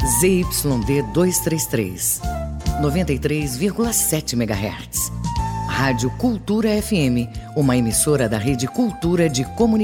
ZYD 233, 93,7 MHz. Rádio Cultura FM, uma emissora da Rede Cultura de Comunicação.